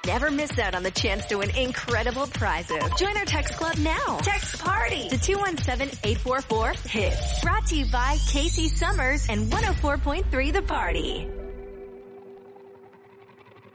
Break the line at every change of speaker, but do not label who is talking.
Never miss out on the chance to win incredible prizes. Join our text club now. Text PARTY to 217-844-HITS. Brought to you by Casey Summers and 104.3 The Party.